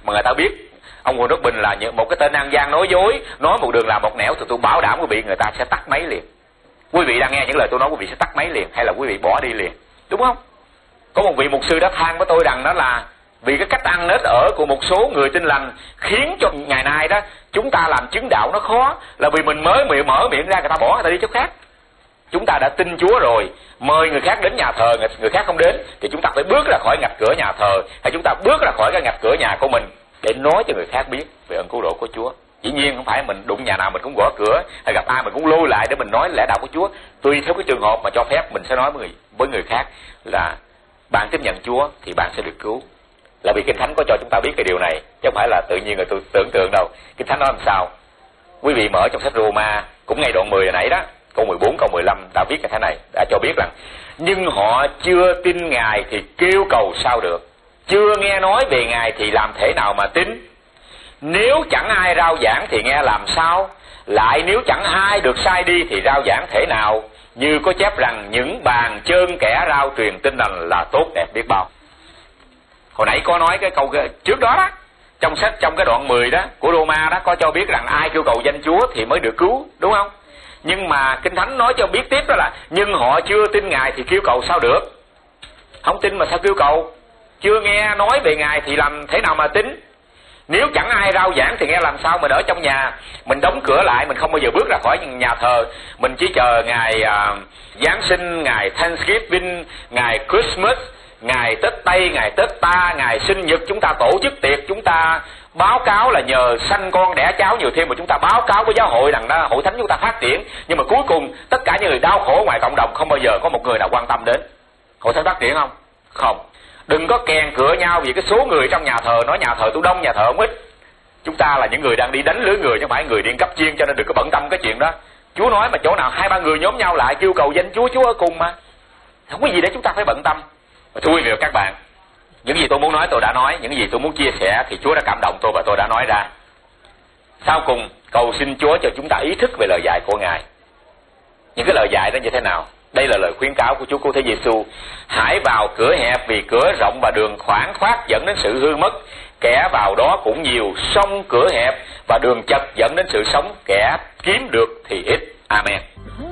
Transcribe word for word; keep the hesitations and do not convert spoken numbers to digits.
mà người ta biết ông Nguyễn Đức Bình là một cái tên ăn gian nói dối, nói một đường làm một nẻo, thì tôi bảo đảm quý vị người ta sẽ tắt máy liền. Quý vị đang nghe những lời tôi nói, quý vị sẽ tắt máy liền, hay là quý vị bỏ đi liền, đúng không? Có một vị mục sư đã than với tôi rằng đó là vì cái cách ăn nết ở của một số người tin lành khiến cho ngày nay đó chúng ta làm chứng đạo nó khó, là vì mình mới miệng mở miệng ra người ta bỏ người ta đi chỗ khác. Chúng ta đã tin Chúa rồi, mời người khác đến nhà thờ, người, người khác không đến, thì chúng ta phải bước ra khỏi ngạch cửa nhà thờ, hay chúng ta bước ra khỏi cái ngạch cửa nhà của mình để nói cho người khác biết về ơn cứu độ của Chúa. Dĩ nhiên không phải mình đụng nhà nào mình cũng gõ cửa, hay gặp ai mình cũng lôi lại để mình nói lẽ đạo của Chúa. Tùy theo cái trường hợp mà cho phép mình sẽ nói với người, với người khác là bạn tiếp nhận Chúa thì bạn sẽ được cứu. Là vì Kinh Thánh có cho chúng ta biết cái điều này, chứ không phải là tự nhiên người tôi tưởng tượng đâu. Kinh Thánh nói làm sao? Quý vị mở trong sách Roma, cũng ngay đoạn mười hồi nãy đó, câu mười bốn câu mười lăm đã viết cái thế này, đã cho biết rằng nhưng họ chưa tin Ngài thì kêu cầu sao được, chưa nghe nói về Ngài thì làm thế nào mà tin? Nếu chẳng ai rao giảng thì nghe làm sao? Lại nếu chẳng ai được sai đi thì rao giảng thế nào? Như có chép rằng những bàn chân kẻ rao truyền tin lành là tốt đẹp biết bao. Hồi nãy có nói cái câu trước đó đó, trong sách trong cái đoạn mười đó của Roma đó có cho biết rằng ai kêu cầu danh Chúa thì mới được cứu, đúng không? Nhưng mà Kinh Thánh nói cho biết tiếp đó là nhưng họ chưa tin Ngài thì kêu cầu sao được? Không tin mà sao kêu cầu? Chưa nghe nói về Ngài thì làm thế nào mà tin? Nếu chẳng ai rao giảng thì nghe làm sao? Mình ở trong nhà, mình đóng cửa lại, mình không bao giờ bước ra khỏi nhà thờ, mình chỉ chờ ngày uh, Giáng sinh, ngày Thanksgiving, ngày Christmas, ngày Tết Tây, ngày Tết Ta, ngày sinh nhật chúng ta tổ chức tiệc, chúng ta báo cáo là nhờ sanh con đẻ cháu nhiều thêm, mà chúng ta báo cáo với giáo hội rằng đó hội thánh chúng ta phát triển. Nhưng mà cuối cùng tất cả những người đau khổ ngoài cộng đồng không bao giờ có một người nào quan tâm đến hội thánh phát triển không? Không. Đừng có kèn cửa nhau vì cái số người trong nhà thờ, nói nhà thờ tôi đông, nhà thờ không ít. Chúng ta là những người đang đi đánh lưới người chứ không phải người điện cấp chiên, cho nên đừng có bận tâm cái chuyện đó. Chúa nói mà chỗ nào hai ba người nhóm nhau lại kêu cầu danh Chúa, Chúa ở cùng mà. Không có gì để chúng ta phải bận tâm. Mà thưa quý vị và các bạn, những gì tôi muốn nói tôi đã nói, những gì tôi muốn chia sẻ thì Chúa đã cảm động tôi và tôi đã nói ra. Sau cùng cầu xin Chúa cho chúng ta ý thức về lời dạy của Ngài. Những cái lời dạy đó như thế nào? Đây là lời khuyến cáo của Chúa Cứu Thế Giêsu. Hãy vào cửa hẹp vì cửa rộng và đường khoảng khoát dẫn đến sự hư mất, kẻ vào đó cũng nhiều. Song cửa hẹp và đường chật dẫn đến sự sống, kẻ kiếm được thì ít. Amen.